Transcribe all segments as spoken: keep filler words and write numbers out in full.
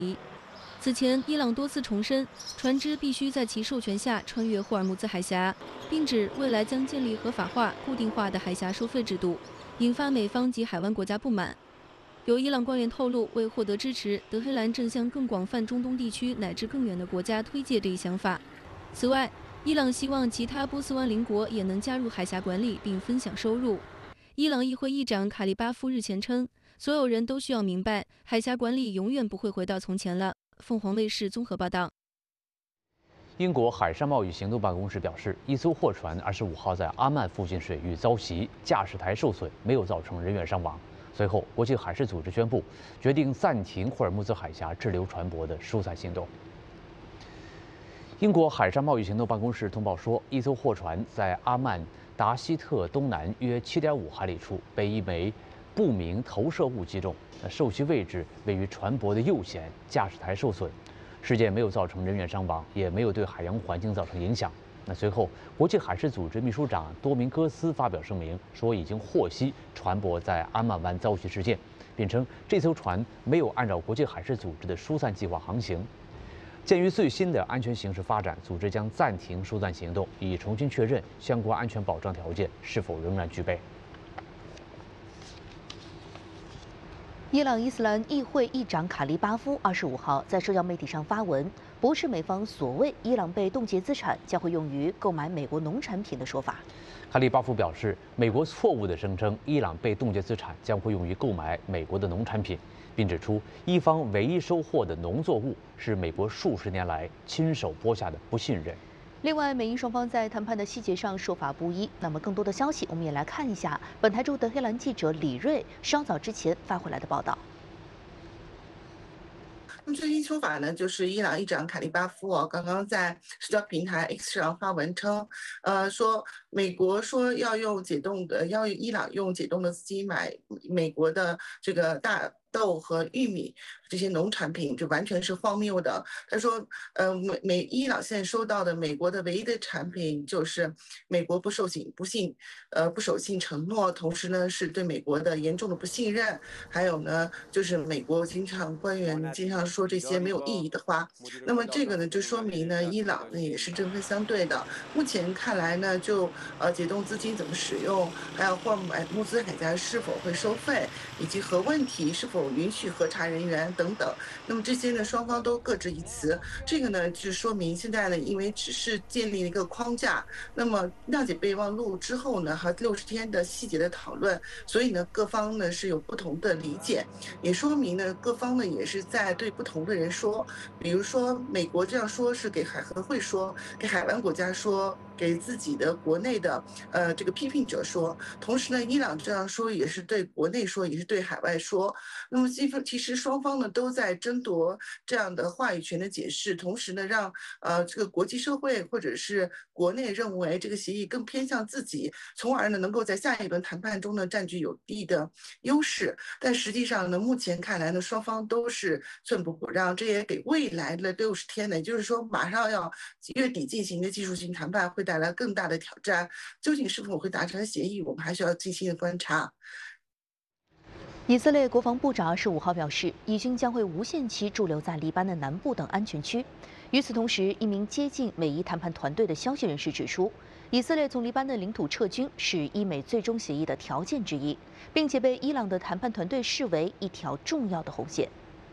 此前，伊朗多次重申，船只必须在其授权下穿越霍尔木兹海峡，并指未来将建立合法化、固定化的海峡收费制度，引发美方及海湾国家不满。有伊朗官员透露，为获得支持，德黑兰正向更广泛中东地区乃至更远的国家推介这一想法。此外，伊朗希望其他波斯湾邻国也能加入海峡管理并分享收入。伊朗议会议长卡利巴夫日前称，所有人都需要明白，海峡管理永远不会回到从前了。凤凰卫视综合报道。 英国海上贸易行动办公室表示，一艘货船二十五号在阿曼附近水域遭袭，驾驶台受损，没有造成人员伤亡。随后，国际海事组织宣布，决定暂停霍尔木兹海峡滞留船舶的疏散行动。英国海上贸易行动办公室通报说，一艘货船在阿曼达希特东南约七点五海里处被一枚不明投射物击中，受袭位置位于船舶的右舷，驾驶台受损。事件没有造成人员伤亡，也没有对海洋环境造成影响。那随后，国际海事组织秘书长多明戈斯发表声明，说已经获悉船舶在安曼湾遭袭事件，并称这艘船没有按照国际海事组织的疏散计划航行。鉴于最新的安全形势发展，组织将暂停疏散行动，以重新确认相关安全保障条件是否仍然具备。 伊朗伊斯兰议会议长卡利巴夫二十五号在社交媒体上发文，驳斥美方所谓伊朗被冻结资产将会用于购买美国农产品的说法。 卡利巴夫表示，美国错误地声称伊朗被冻结资产将会用于购买美国的农产品，并指出伊方唯一收获的农作物是美国数十年来亲手播下的不信任。 另外，美英双方在谈判的细节上说法不一。那么，更多的消息，我们也来看一下本台驻德黑兰记者李锐稍早之前发回来的报道。 那么最新说法呢，就是伊朗议长卡利巴夫啊，刚刚在社交平台 X 上发文称，呃，说美国说要用解冻的，要伊朗用解冻的资金买美国的这个大豆和玉米这些农产品，这完全是荒谬的。他说，呃，美美伊朗现在收到的美国的唯一的产品就是美国不守信不信，呃不守信承诺，同时呢是对美国的严重的不信任，还有呢就是美国经常官员经常说这些没有意义的话。那么这个呢就说明呢伊朗呢也是针锋相对的。目前看来呢，就呃解冻资金怎么使用，还有霍尔木兹海峡是否会收费，以及核问题是否允许核查人员等等，那么这些呢，双方都各执一词。这个呢，就说明现在呢，因为只是建立了一个框架，那么谅解备忘录之后呢，和六十天的细节的讨论，所以呢，各方呢是有不同的理解，也说明呢，各方呢也是在对不同的人说，比如说美国这样说是给海合会说，给海湾国家说。给自己的国内的呃这个批评者说，同时呢，伊朗这样说也是对国内说，也是对海外说。那么其实双方呢都在争夺这样的话语权的解释，同时呢，让呃这个国际社会或者是国内认为这个协议更偏向自己，从而呢能够在下一轮谈判中呢占据有利的优势。但实际上呢，目前看来呢，双方都是寸步不让，这也给未来的六十天呢，也就是说马上要月底进行的技术性谈判会带来更大的挑战，究竟是否会达成协议，我们还需要静心的观察。 以色列国防部长二十五号表示，以军将会无限期驻留在黎巴嫩南部等安全区。与此同时，一名接近美伊谈判团队的消息人士指出，以色列从黎巴嫩领土撤军是伊美最终协议的条件之一，并且被伊朗的谈判团队视为一条重要的红线。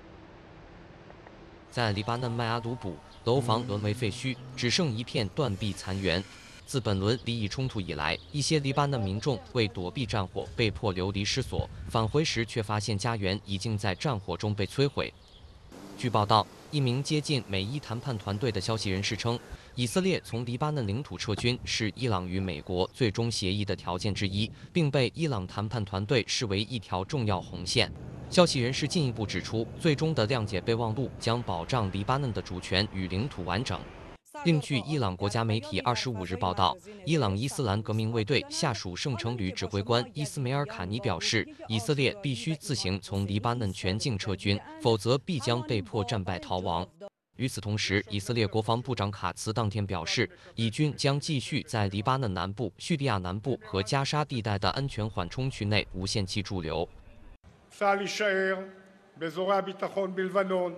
在黎巴嫩麦阿卢卜，楼房沦为废墟，只剩一片断壁残垣。自本轮黎以冲突以来，一些黎巴嫩民众为躲避战火，被迫流离失所，返回时却发现家园已经在战火中被摧毁。据报道，一名接近美伊谈判团队的消息人士称，以色列从黎巴嫩领土撤军是伊朗与美国最终协议的条件之一，并被伊朗谈判团队视为一条重要红线。消息人士进一步指出，最终的谅解备忘录将保障黎巴嫩的主权与领土完整。另据伊朗国家媒体二十五日报道，伊朗伊斯兰革命卫队下属圣城旅指挥官伊斯梅尔卡尼表示，以色列必须自行从黎巴嫩全境撤军，否则必将被迫战败逃亡。与此同时，以色列国防部长卡茨当天表示，以军将继续在黎巴嫩南部、叙利亚南部和加沙地带的安全缓冲区内无限期驻留。 צה"ל יישאר באזורי הביטחון בלבנון,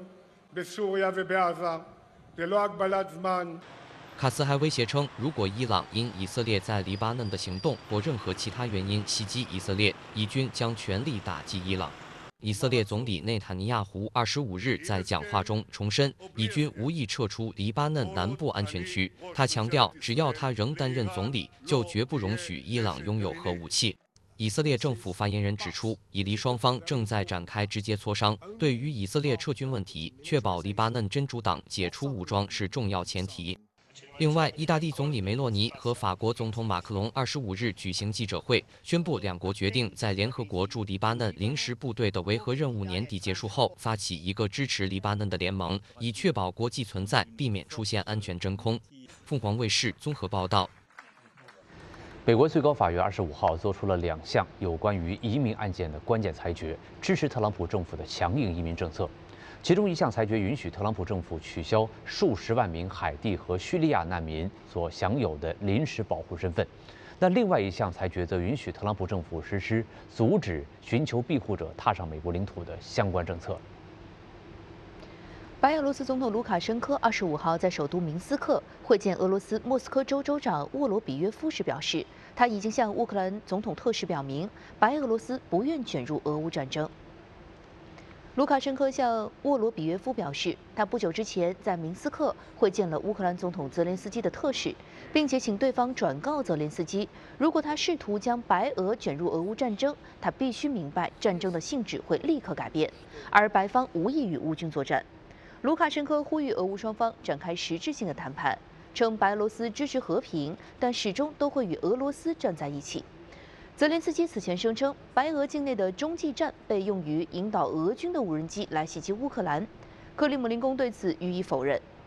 卡斯还威胁称，如果伊朗因以色列在黎巴嫩的行动或任何其他原因袭击以色列，以军将全力打击伊朗。以色列总理内塔尼亚胡二十五日在讲话中重申，以军无意撤出黎巴嫩南部安全区。他强调，只要他仍担任总理，就绝不容许伊朗拥有核武器。以色列政府发言人指出，以黎双方正在展开直接磋商，对于以色列撤军问题，确保黎巴嫩真主党解除武装是重要前提。另外，意大利总理梅洛尼和法国总统马克龙二十五日举行记者会，宣布两国决定在联合国驻黎巴嫩临时部队的维和任务年底结束后，发起一个支持黎巴嫩的联盟，以确保国际存在，避免出现安全真空。凤凰卫视综合报道。 美国最高法院二十五号做出了两项有关于移民案件的关键裁决，支持特朗普政府的强硬移民政策。其中一项裁决允许特朗普政府取消数十万名海地和叙利亚难民所享有的临时保护身份。那另外一项裁决则允许特朗普政府实施阻止寻求庇护者踏上美国领土的相关政策。 白俄罗斯总统卢卡申科二十五号在首都明斯克会见俄罗斯莫斯科州州长沃罗比约夫时表示，他已经向乌克兰总统特使表明，白俄罗斯不愿卷入俄乌战争。卢卡申科向沃罗比约夫表示，他不久之前在明斯克会见了乌克兰总统泽连斯基的特使，并且请对方转告泽连斯基，如果他试图将白俄卷入俄乌战争，他必须明白战争的性质会立刻改变，而白方无意与乌军作战。卢卡申科呼吁俄乌双方展开实质性的谈判，称白俄罗斯支持和平，但始终都会与俄罗斯站在一起。泽连斯基此前声称，白俄境内的中继站被用于引导俄军的无人机来袭击乌克兰。克里姆林宫对此予以否认。